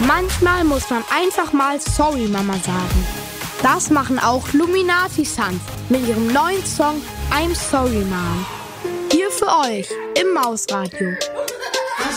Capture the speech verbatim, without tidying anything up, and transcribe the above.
Manchmal muss man einfach mal Sorry Mama sagen. Das machen auch Luminati Sons mit ihrem neuen Song I'm Sorry Mom. Hier für euch im Mausradio.